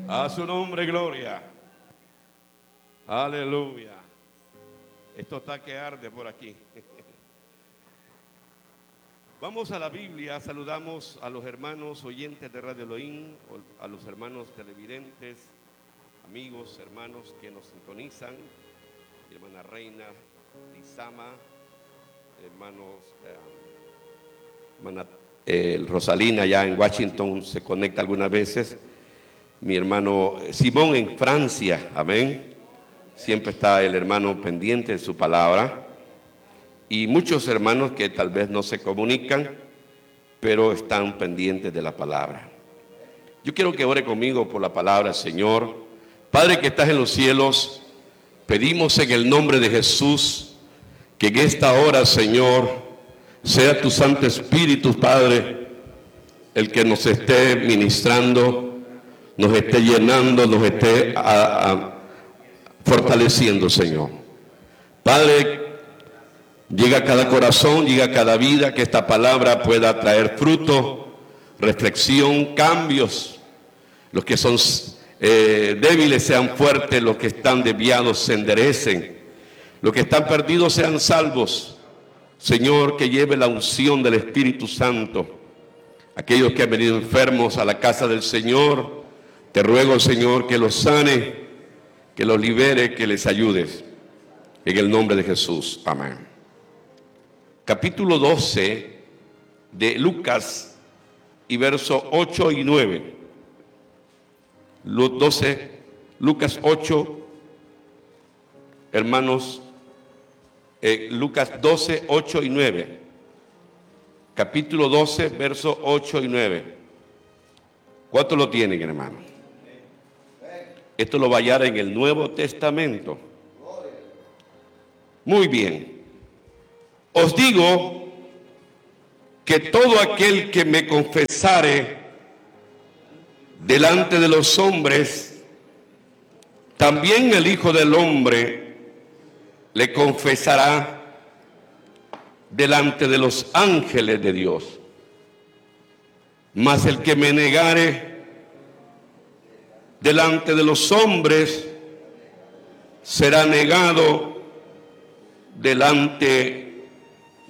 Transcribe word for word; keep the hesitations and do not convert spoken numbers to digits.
A su nombre, gloria. Aleluya. Esto está que arde por aquí. Vamos a la Biblia. Saludamos a los hermanos oyentes de Radio Elohim, a los hermanos televidentes, amigos, hermanos que nos sintonizan. Mi hermana Reina Lizama, hermanos eh, hermana, eh, Rosalina ya en Washington se conecta algunas veces. Mi hermano Simón en Francia, amén. Siempre está el hermano pendiente de su palabra. Y muchos hermanos que tal vez no se comunican, pero están pendientes de la palabra. Yo quiero que ore conmigo por la palabra, Señor. Padre que estás en los cielos, pedimos en el nombre de Jesús que en esta hora, Señor, sea tu Santo Espíritu, Padre, el que nos esté ministrando, nos esté llenando, nos esté a, a, fortaleciendo, Señor. Padre, llega a cada corazón, llega a cada vida, que esta palabra pueda traer fruto, reflexión, cambios. Los que son eh, débiles sean fuertes, los que están desviados se enderecen, los que están perdidos sean salvos. Señor, que lleve la unción del Espíritu Santo. Aquellos que han venido enfermos a la casa del Señor, te ruego, Señor, que los sane, que los libere, que les ayudes. En el nombre de Jesús. Amén. Capítulo doce de Lucas y versos ocho y nueve. doce, Lucas ocho, hermanos, eh, Lucas doce, ocho y nueve. Capítulo doce, versos ocho y nueve. ¿Cuántos lo tienen, hermano? Esto lo va a hallar en el Nuevo Testamento. Muy bien. Os digo que todo aquel que me confesare delante de los hombres, también el Hijo del Hombre le confesará delante de los ángeles de Dios. Mas el que me negare delante de los hombres será negado delante